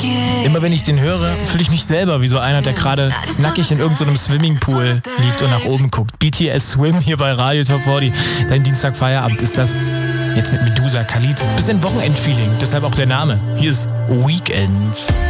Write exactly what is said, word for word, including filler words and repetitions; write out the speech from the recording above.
Immer wenn ich den höre, fühle ich mich selber wie so einer, der gerade nackig in irgendeinem Swimmingpool liegt und nach oben guckt. B T S Swim hier bei Radio Top vierzig. Dein Dienstagfeierabend ist das. Jetzt mit Medusa, Khalid. Bisschen Wochenendfeeling, deshalb auch der Name. Hier ist Weekend.